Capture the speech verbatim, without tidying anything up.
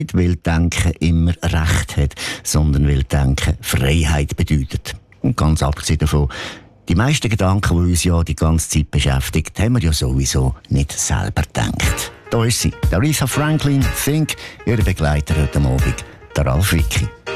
Nicht weil Denken immer Recht hat, sondern weil Denken Freiheit bedeutet. Und ganz abgesehen davon, die meisten Gedanken, die uns ja die ganze Zeit beschäftigt, haben wir ja sowieso nicht selber gedacht. Da ist sie, Aretha Franklin, Think, ihre Begleiter heute Abend, der Ralf Wicki.